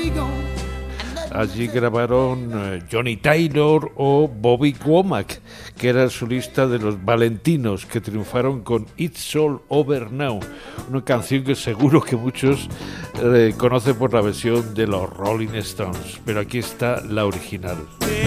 Allí grabaron Johnny Taylor o Bobby Womack, que era el solista de los Valentinos, que triunfaron con It's All Over Now, una canción que seguro que muchos conocen por la versión de los Rolling Stones, pero aquí está la original.